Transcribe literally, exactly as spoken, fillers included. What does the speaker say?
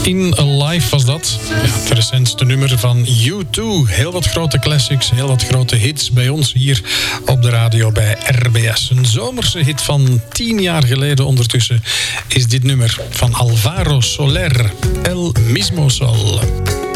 in Alive was dat. Ja, het recentste nummer van U twee. Heel wat grote classics, heel wat grote hits bij ons hier op de radio bij R B S. Een zomerse hit van tien jaar geleden ondertussen is dit nummer van Alvaro Soler, El Mismo Sol.